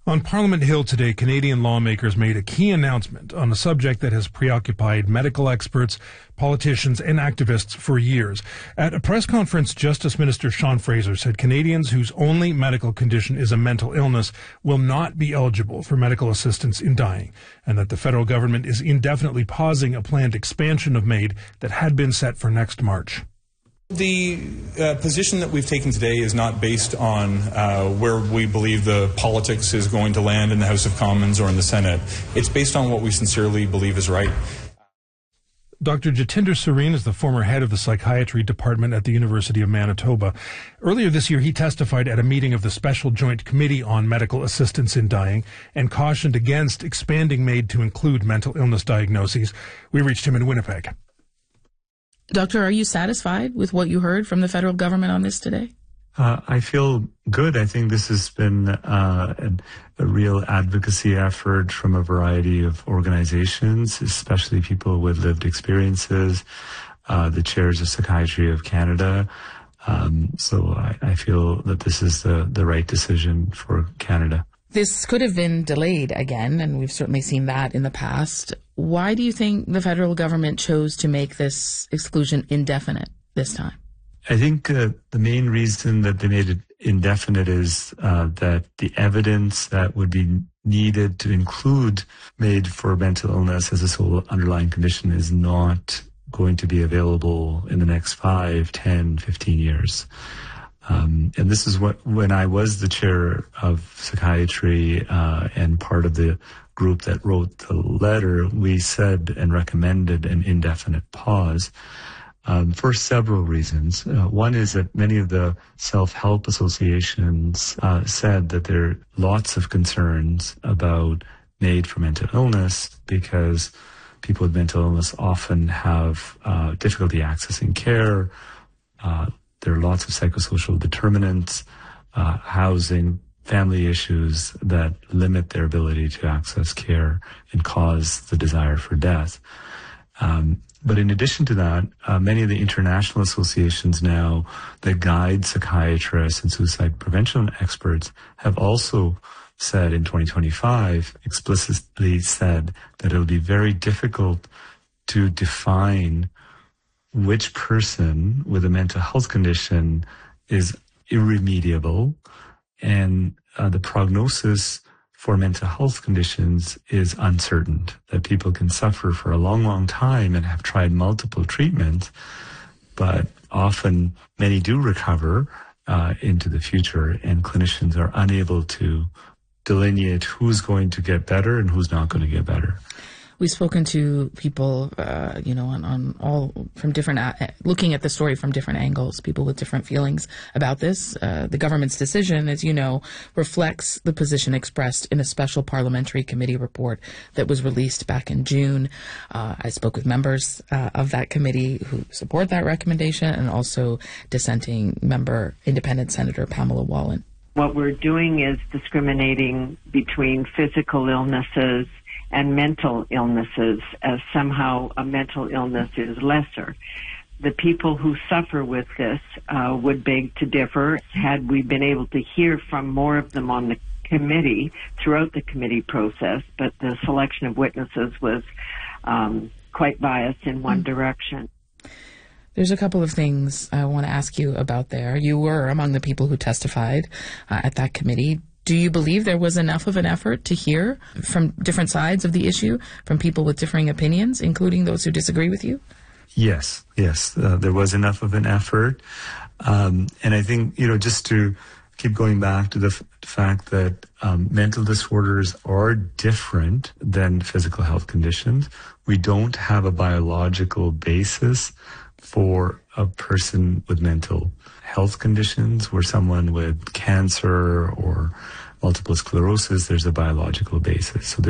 On Parliament Hill today, Canadian lawmakers made a key announcement on a subject that has preoccupied medical experts, politicians, and activists for years. At a press conference, Justice Minister Sean Fraser said Canadians whose only medical condition is a mental illness will not be eligible for medical assistance in dying, and that the federal government is indefinitely pausing a planned expansion of MAID that had been set for next March. The position that we've taken today is not based on where we believe the politics is going to land in the House of Commons or in the Senate. It's based on what we sincerely believe is right. Dr. Jatinder Sareen is the former head of the psychiatry department at the University of Manitoba. Earlier this year, he testified at a meeting of the Special Joint Committee on Medical Assistance in Dying and cautioned against expanding MAID to include mental illness diagnoses. We reached him in Winnipeg. Doctor, are you satisfied with what you heard from the federal government on this today? I feel good. I think this has been a real advocacy effort from a variety of organizations, especially people with lived experiences, the chairs of Psychiatry of Canada. So I feel that this is the right decision for Canada. This could have been delayed again, and we've certainly seen that in the past. Why do you think the federal government chose to make this exclusion indefinite this time? I think the main reason that they made it indefinite is that the evidence that would be needed to include MAID for mental illness as a sole underlying condition is not going to be available in the next 5, 10, 15 years. And this is when I was the chair of psychiatry and part of the group that wrote the letter, we said and recommended an indefinite pause for several reasons. One is that many of the self-help associations said that there are lots of concerns about MAID for mental illness because people with mental illness often have difficulty accessing care. There are lots of psychosocial determinants, housing, family issues that limit their ability to access care and cause the desire for death. But in addition to that, many of the international associations now that guide psychiatrists and suicide prevention experts have also said in 2025, explicitly said that it'll be very difficult to define which person with a mental health condition is irremediable, and the prognosis for mental health conditions is uncertain, that people can suffer for a long, long time and have tried multiple treatments, but often many do recover into the future, and clinicians are unable to delineate who's going to get better and who's not going to get better. We've spoken to people, on all from different, looking at the story from different angles, people with different feelings about this. The government's decision, as you know, reflects the position expressed in a special parliamentary committee report that was released back in June. I spoke with members of that committee who support that recommendation, and also dissenting member, Independent Senator Pamela Wallin. What we're doing is discriminating between physical illnesses and mental illnesses, as somehow a mental illness is lesser. The people who suffer with this would beg to differ. Had we been able to hear from more of them on the committee, throughout the committee process, but the selection of witnesses was quite biased in one direction. There's a couple of things I want to ask you about there. You were among the people who testified at that committee. Do you believe there was enough of an effort to hear from different sides of the issue, from people with differing opinions, including those who disagree with you? Yes. There was enough of an effort. And I think, just to keep going back to the fact that mental disorders are different than physical health conditions. We don't have a biological basis for a person with mental health conditions, where someone with cancer or multiple sclerosis, there's a biological basis. So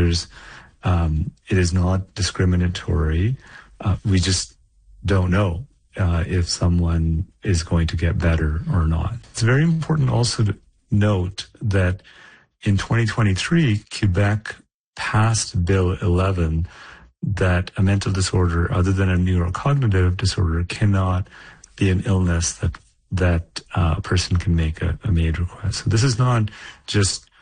it is not discriminatory. We just don't know if someone is going to get better or not. It's very important also to note that in 2023, Quebec passed Bill 11 that a mental disorder other than a neurocognitive disorder cannot be an illness that a person can make a MAID request. So this is not just